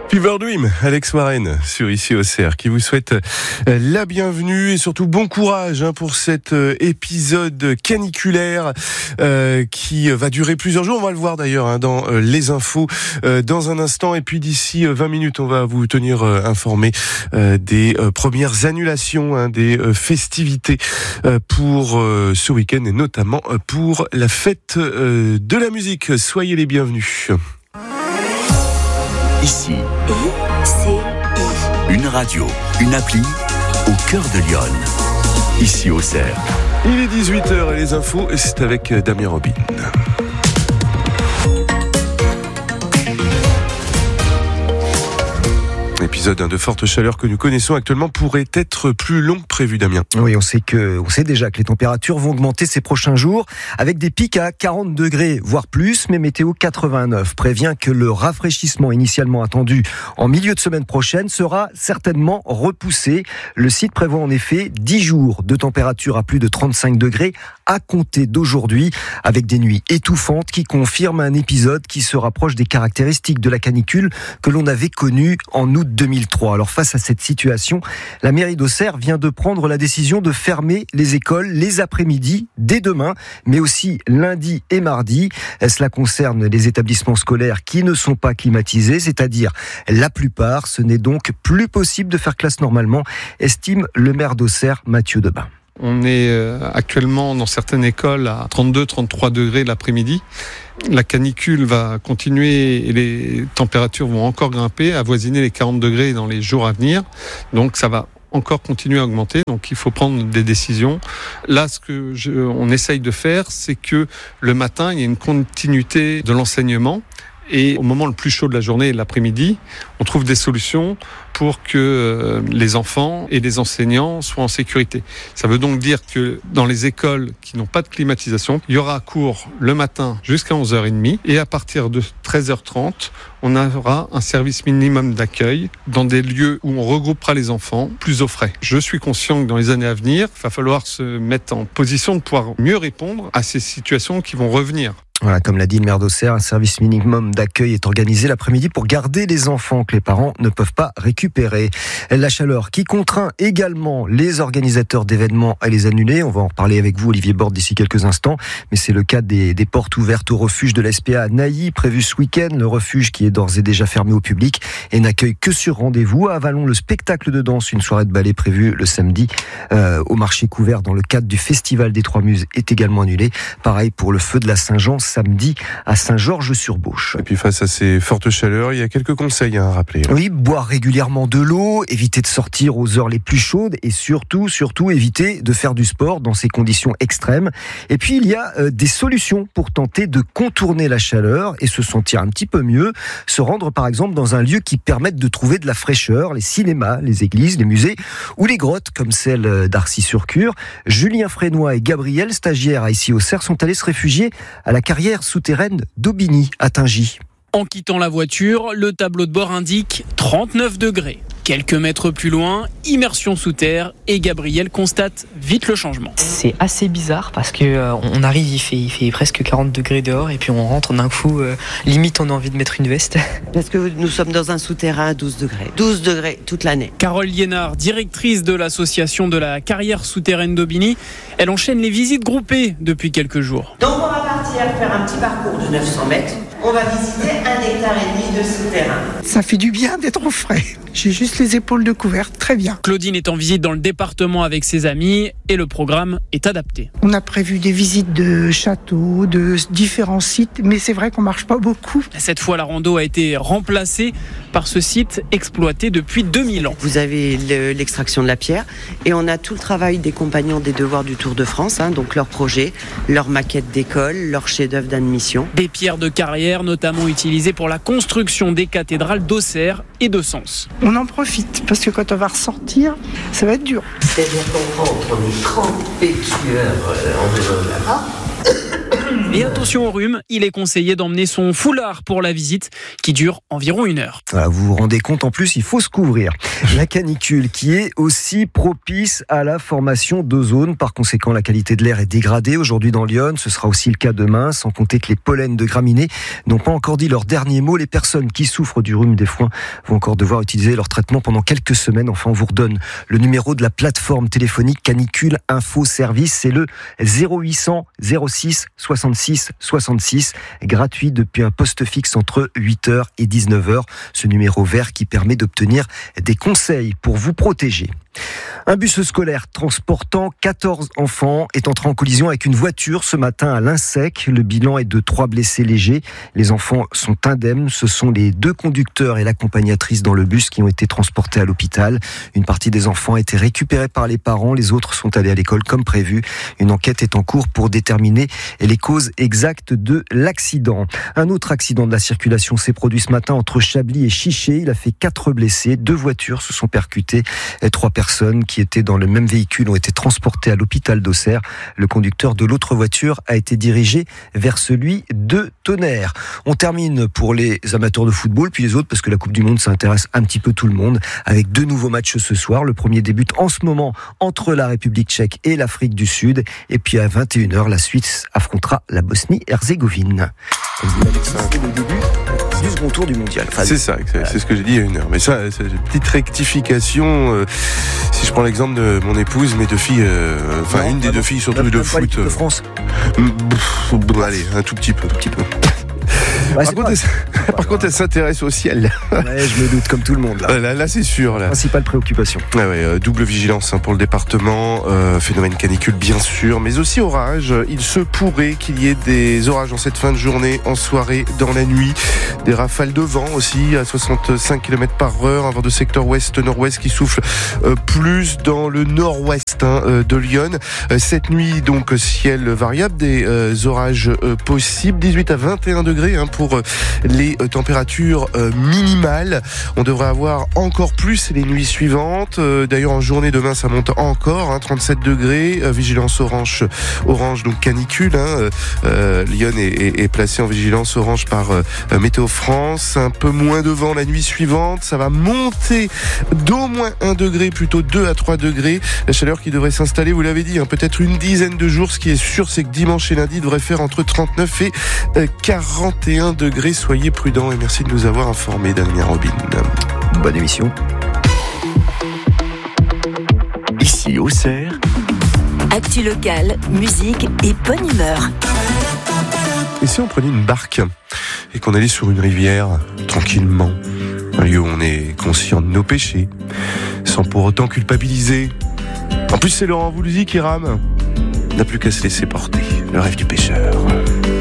Fever Dream, Alex Warren sur Ici Auxerre, qui vous souhaite la bienvenue et surtout bon courage pour cet épisode caniculaire qui va durer plusieurs jours. On va le voir d'ailleurs dans les infos dans un instant. Et puis d'ici 20 minutes, on va vous tenir informé des premières annulations des festivités pour ce week-end et notamment pour la fête de la musique. Soyez les bienvenus. Ici, une radio, une appli au cœur de Lyon. Ici Auxerre. Il est 18h et les infos, c'est avec Damien Robin. L'épisode de forte chaleur que nous connaissons actuellement pourrait être plus long que prévu, Damien. Oui, on sait déjà que les températures vont augmenter ces prochains jours avec des pics à 40 degrés, voire plus, mais Météo 89 prévient que le rafraîchissement initialement attendu en milieu de semaine prochaine sera certainement repoussé. Le site prévoit en effet 10 jours de température à plus de 35 degrés à compter d'aujourd'hui, avec des nuits étouffantes qui confirment un épisode qui se rapproche des caractéristiques de la canicule que l'on avait connue en août 2003. Alors face à cette situation, la mairie d'Auxerre vient de prendre la décision de fermer les écoles les après-midi dès demain, mais aussi lundi et mardi. Cela concerne les établissements scolaires qui ne sont pas climatisés, c'est-à-dire la plupart. Ce n'est donc plus possible de faire classe normalement, estime le maire d'Auxerre, Mathieu Debain. On est actuellement dans certaines écoles à 32-33 degrés l'après-midi. La canicule va continuer et les températures vont encore grimper, avoisiner les 40 degrés dans les jours à venir. Donc ça va encore continuer à augmenter, donc il faut prendre des décisions. Là, on essaye de faire, c'est que le matin, il y a une continuité de l'enseignement. Et au moment le plus chaud de la journée, l'après-midi, on trouve des solutions pour que les enfants et les enseignants soient en sécurité. Ça veut donc dire que dans les écoles qui n'ont pas de climatisation, il y aura cours le matin jusqu'à 11h30 et à partir de 13h30, on aura un service minimum d'accueil dans des lieux où on regroupera les enfants plus au frais. Je suis conscient que dans les années à venir, il va falloir se mettre en position de pouvoir mieux répondre à ces situations qui vont revenir. Voilà, comme l'a dit le maire d'Auxerre, un service minimum d'accueil est organisé l'après-midi pour garder les enfants que les parents ne peuvent pas récupérer. La chaleur qui contraint également les organisateurs d'événements à les annuler. On va en reparler avec vous, Olivier Borde, d'ici quelques instants. Mais c'est le cas des portes ouvertes au refuge de la SPA à Nailly, prévu ce week-end. Le refuge qui est d'ores et déjà fermé au public et n'accueille que sur rendez-vous. À Avallon, le spectacle de danse, une soirée de ballet prévue le samedi au marché couvert dans le cadre du Festival des Trois Muses est également annulé. Pareil pour le feu de la Saint-Jean, samedi à Saint-Georges-sur-Beauche. Et puis face à ces fortes chaleurs, il y a quelques conseils à rappeler. Oui, boire régulièrement de l'eau, éviter de sortir aux heures les plus chaudes et surtout éviter de faire du sport dans ces conditions extrêmes. Et puis il y a des solutions pour tenter de contourner la chaleur et se sentir un petit peu mieux. Se rendre par exemple dans un lieu qui permette de trouver de la fraîcheur, les cinémas, les églises, les musées ou les grottes comme celle d'Arcy-sur-Cure. Julien Frénois et Gabriel, stagiaires à Ici Auxerre, sont allés se réfugier à la carrière souterraine d'Aubigny à Tingy. En quittant la voiture, le tableau de bord indique 39 degrés. Quelques mètres plus loin, immersion sous terre et Gabriel constate vite le changement. C'est assez bizarre parce que on arrive, il fait presque 40 degrés dehors et puis on rentre d'un coup, limite on a envie de mettre une veste. Parce que nous sommes dans un souterrain à 12 degrés. 12 degrés toute l'année. Carole Liénard, directrice de l'association de la carrière souterraine d'Aubigny, elle enchaîne les visites groupées depuis quelques jours. Donc on va partir faire un petit parcours de 900 mètres. On va visiter 1,5 hectare de souterrain. Ça fait du bien d'être au frais. J'ai juste les épaules de couvert, très bien. Claudine est en visite dans le département avec ses amis et le programme est adapté. On a prévu des visites de châteaux, de différents sites, mais c'est vrai qu'on marche pas beaucoup. Cette fois, la rando a été remplacée par ce site exploité depuis 2000 ans. Vous avez l'extraction de la pierre et on a tout le travail des compagnons des devoirs du Tour de France, donc leurs projets, leurs maquettes d'école, leurs chefs-d'œuvre d'admission. Des pierres de carrière notamment utilisées pour la construction des cathédrales d'Auxerre et de Sens. On en profite parce que quand on va ressortir, ça va être dur. C'est-à-dire qu'on rentre, on est trempé de sueur en venant là-bas. Et attention au rhume, il est conseillé d'emmener son foulard pour la visite qui dure environ 1 heure. Voilà, vous vous rendez compte, en plus, il faut se couvrir. La canicule qui est aussi propice à la formation d'ozone. Par conséquent, la qualité de l'air est dégradée aujourd'hui dans l'Yonne. Ce sera aussi le cas demain, sans compter que les pollens de graminées n'ont pas encore dit leur dernier mot. Les personnes qui souffrent du rhume des foins vont encore devoir utiliser leur traitement pendant quelques semaines. Enfin, on vous redonne le numéro de la plateforme téléphonique Canicule Info Service. C'est le 0800 06 66 66, gratuit depuis un poste fixe entre 8h et 19h. Ce numéro vert qui permet d'obtenir des conseils pour vous protéger. Un bus scolaire transportant 14 enfants est entré en collision avec une voiture ce matin à l'Insec. Le bilan est de 3 blessés légers. Les enfants sont indemnes. Ce sont les 2 conducteurs et l'accompagnatrice dans le bus qui ont été transportés à l'hôpital. Une partie des enfants a été récupérée par les parents. Les autres sont allés à l'école comme prévu. Une enquête est en cours pour déterminer les causes exactes de l'accident. Un autre accident de la circulation s'est produit ce matin entre Chablis et Chiché. Il a fait 4 blessés. 2 voitures se sont percutées. 3 personnes qui étaient dans le même véhicule ont été transportées à l'hôpital d'Auxerre. Le conducteur de l'autre voiture a été dirigé vers celui de Tonnerre. On termine pour les amateurs de football, puis les autres, parce que la Coupe du Monde, ça intéresse un petit peu tout le monde, avec 2 nouveaux matchs ce soir. Le premier débute en ce moment entre la République tchèque et l'Afrique du Sud. Et puis à 21h, la Suisse affrontera la Bosnie-Herzégovine. C'est le début du second tour du mondial. Enfin, c'est ça, c'est ce que j'ai dit il y a 1 heure. Mais ça, c'est une petite rectification. Si je prends l'exemple de mon épouse, mes 2 filles, une des 2 filles surtout de foot. De France. Allez, un tout petit peu. Ouais, par contre, elle s'intéresse au ciel. Ouais, je me doute, comme tout le monde. Là, c'est sûr. Là. Principale préoccupation. Double vigilance pour le département. Phénomène canicule, bien sûr, mais aussi orage. Il se pourrait qu'il y ait des orages en cette fin de journée, en soirée, dans la nuit. Des rafales de vent aussi, à 65 km/h. Un vent de secteur ouest-nord-ouest qui souffle plus dans le nord-ouest de Lyon. Cette nuit, donc, ciel variable, des orages possibles. 18 à 21 degrés pour les températures minimales. On devrait avoir encore plus les nuits suivantes. D'ailleurs, en journée demain, ça monte encore, 37 degrés. Vigilance orange, donc canicule. Lyon est placé en vigilance orange par Météo France. Un peu moins de vent la nuit suivante. Ça va monter d'au moins 1 degré, plutôt 2 à 3 degrés. La chaleur qui devrait s'installer, vous l'avez dit, peut-être une dizaine de jours. Ce qui est sûr, c'est que dimanche et lundi devrait faire entre 39 et 41 degrés. Soyez prudents et merci de nous avoir informés, Damien Robin. Bonne émission. Ici Auxerre. Actu locale, musique et bonne humeur. Et si on prenait une barque et qu'on allait sur une rivière tranquillement, un lieu où on est conscient de nos péchés, sans pour autant culpabiliser. En plus, c'est Laurent Voulzy qui rame. On n'a plus qu'à se laisser porter. Le rêve du pêcheur.